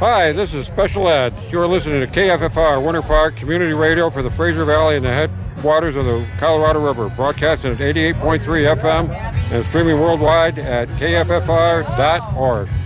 Hi, this is Special Ed. You're listening to KFFR, Winter Park Community Radio for the Fraser Valley and the headwaters of the Colorado River, broadcasting at 88.3 FM and streaming worldwide at kffr.org.